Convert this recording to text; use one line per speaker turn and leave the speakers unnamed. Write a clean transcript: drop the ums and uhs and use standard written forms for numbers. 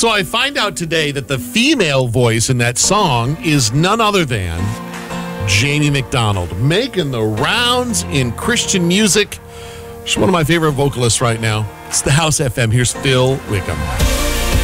So I find out today that the female voice in that song is none other than Jamie McDonald, making the rounds in Christian music. She's one of my favorite vocalists right now. It's the House FM. Here's Phil Wickham.